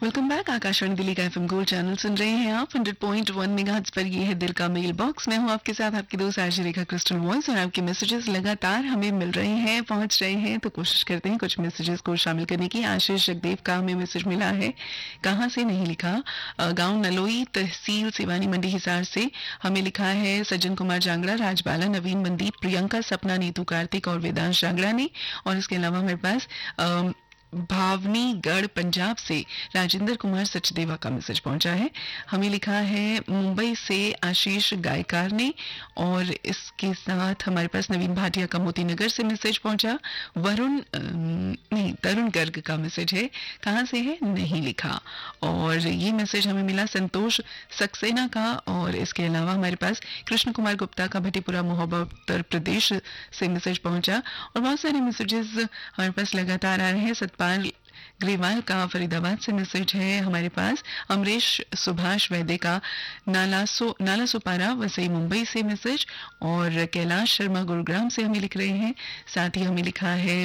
Welcome back. Akashvani Delhi का FM gold channel सुन रहे हैं आप 100.1 मेगाहर्ट्ज पर। ये है दिल का मेल बॉक्स। मैं हूं आपके साथ आपकी दोस्त आरजे रेखा क्रिस्टल वॉइस और आपके मैसेजेस लगातार हमें मिल रहे हैं, पहुंच रहे हैं, तो कोशिश करते हैं कुछ मैसेजेस को शामिल करने की। आशीष जगदेव का हमें मैसेज मिला है, कहाँ से नहीं लिखा, गाँव नलोई तहसील सिवानी मंडी हिसार से हमें लिखा है सज्जन कुमार जांगड़ा, राजबाला, नवीन मनदीप, प्रियंका, सपना, नीतू, कार्तिक और वेदांश जांगड़ा ने। और इसके अलावा हमारे पास भावनीगढ़ पंजाब से राजेंद्र कुमार सचदेवा का मैसेज पहुंचा है। हमें लिखा है मुंबई से आशीष गायकार ने। और इसके साथ हमारे पास नवीन भाटिया का मोती नगर से मैसेज पहुंचा। तरुण गर्ग का मैसेज है, कहाँ से है नहीं लिखा। और ये मैसेज हमें मिला संतोष सक्सेना का। और इसके अलावा हमारे पास कृष्ण कुमार गुप्ता का भटीपुरा मोहब्बत उत्तर प्रदेश से मैसेज पहुंचा। और बहुत सारे मैसेजेस हमारे पास लगातार आ रहे हैं। सतपाल ग्रेवाल का फरीदाबाद से मैसेज है हमारे पास। अमरीश सुभाष वैद्य का नाला सुपारा वसई मुंबई से मैसेज। और कैलाश शर्मा गुरुग्राम से हमें लिख रहे हैं। साथ ही हमें लिखा है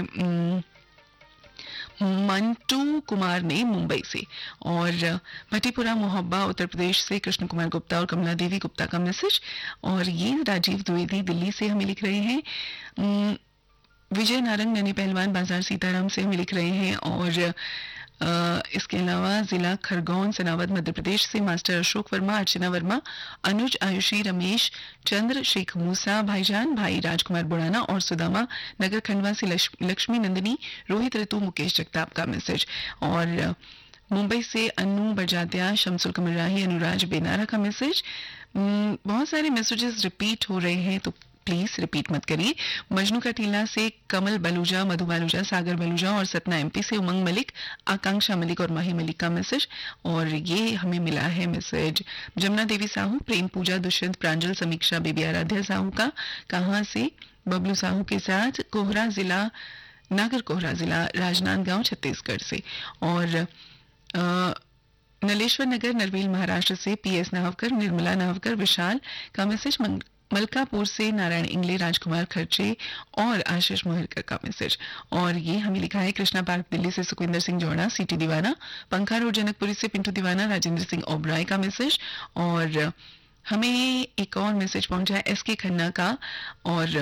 मंटू कुमार ने मुंबई से। और भटीपुरा मोहब्बा उत्तर प्रदेश से कृष्ण कुमार गुप्ता और कमला देवी गुप्ता का मैसेज। और ये राजीव द्विवेदी दिल्ली से हमें लिख रहे हैं। विजय नारंग ननी पहलवान बाजार सीताराम से हमें लिख रहे हैं। और इसके अलावा जिला खरगोन सनावद मध्य प्रदेश से मास्टर अशोक वर्मा, अर्चना वर्मा, अनुज, आयुषी, रमेश चंद्र, शेख मूसा भाईजान, भाई राजकुमार बुढ़ाना और सुदामा नगर खंडवा से लक्ष्मी नंदिनी, रोहित ऋतु, मुकेश जगताप का मैसेज। और मुंबई से अनु बजात्या, शमसुल कमर राही, अनुराज बेनारा का मैसेज। बहुत सारे मैसेजेस रिपीट हो रहे हैं तो प्लीज रिपीट मत करिए। मजनू का टीला से कमल बलूजा, मधु बलूजा, सागर बलूजा और सतना एमपी से उमंग मलिक, आकांक्षा मलिक और माही मलिक का मैसेज। और ये हमें मिला है मैसेज जमुना देवी साहू, प्रेम पूजा, दुष्यंत, प्रांजल, समीक्षा, बेबी आराध्या साहू का, कहाँ से बबलू साहू के साथ कोहरा जिला, नागर कोहरा जिला, राजनांदगांव छत्तीसगढ़ से। और नलेश्वर नगर नरवेल महाराष्ट्र से पीएस नावकर, निर्मला नावकर, विशाल का मैसेज। मलकापुर से नारायण इंगले, राजकुमार खर्चे और आशीष मोहरकर का मैसेज। और ये हमें लिखा है कृष्णा पार्क दिल्ली से सुखविंदर सिंह जोड़ा, सीटी दीवाना, पंखा रोड जनकपुरी से पिंटू दीवाना, राजेंद्र सिंह ओबराय का मैसेज। और हमें एक और मैसेज पहुंचा है एसके खन्ना का। और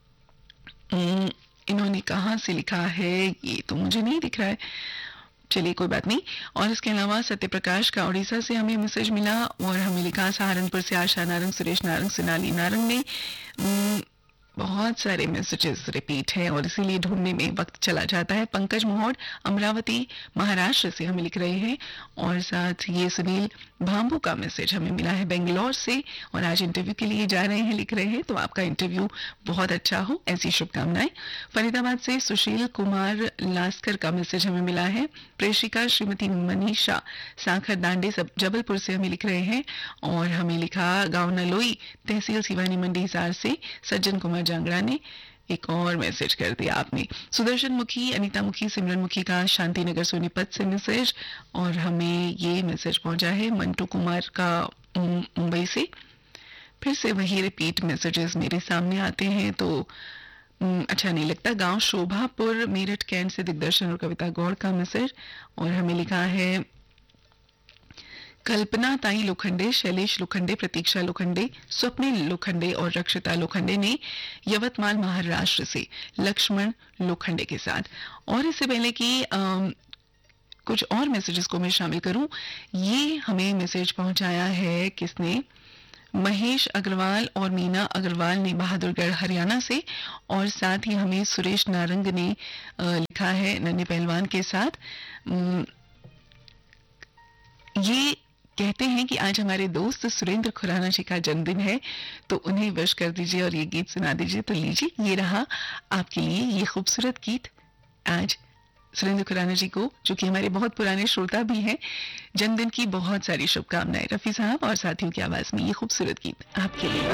इन्होंने कहाँ से लिखा है ये तो मुझे नहीं दिख रहा है, चलिए कोई बात नहीं। और इसके अलावा सत्यप्रकाश का उड़ीसा से हमें मैसेज मिला। और हमें लिखा सहारनपुर से आशा नारंग, सुरेश नारंग, सोनाली नारंग ने। बहुत सारे मैसेजेस रिपीट हैं और इसीलिए ढूंढने में वक्त चला जाता है। पंकज मोहड़ अमरावती महाराष्ट्र से हमें लिख रहे हैं। और साथ ये सुनील भांबू का मैसेज हमें मिला है बेंगलोर से। और आज इंटरव्यू के लिए जा रहे हैं, लिख रहे हैं, तो आपका इंटरव्यू बहुत अच्छा हो, ऐसी शुभकामनाएं। फरीदाबाद से सुशील कुमार लास्कर का मैसेज हमें मिला है। प्रेषिका श्रीमती मनीषा साखर दांडे जबलपुर से हमें लिख रहे हैं। और हमें लिखा गाँव नलोई तहसील सिवानी मंडी हिसार से सज्जन कुमार जांगड़ा ने। एक और मैसेज कर दिया आपने। सुदर्शन मुखी, अनीता मुखी, सिमरन मुखी का शांति नगर सोनीपत से मैसेज। और हमें ये मैसेज पहुंचा है मंटू कुमार का मुंबई से। फिर से वही रिपीट मैसेजेस मेरे सामने आते हैं तो अच्छा नहीं लगता। गांव शोभापुर मेरठ कैंट से दिग्दर्शन और कविता गौड़ का मैसेज। और हमें लिखा है कल्पना ताई लोखंडे, शैलेश लोखंडे, प्रतीक्षा लोखंडे, स्वप्निल लोखंडे और रक्षिता लोखंडे ने यवतमाल महाराष्ट्र से लक्ष्मण लोखंडे के साथ। और इससे पहले कि कुछ और मैसेजेस को मैं शामिल करूं, ये हमें मैसेज पहुंचाया है किसने, महेश अग्रवाल और मीना अग्रवाल ने बहादुरगढ़ हरियाणा से। और साथ ही हमें सुरेश नारंग ने लिखा है नन्हे पहलवान के साथ। ये कहते हैं कि आज हमारे दोस्त सुरेंद्र खुराना जी का जन्मदिन है तो उन्हें विश कर दीजिए और ये गीत सुना दीजिए। तो लीजिए, ये रहा आपके लिए ये खूबसूरत गीत आज सुरेंद्र खुराना जी को, जो कि हमारे बहुत पुराने श्रोता भी हैं, जन्मदिन की बहुत सारी शुभकामनाएं। रफी साहब और साथियों की आवाज में ये खूबसूरत गीत आपके लिए।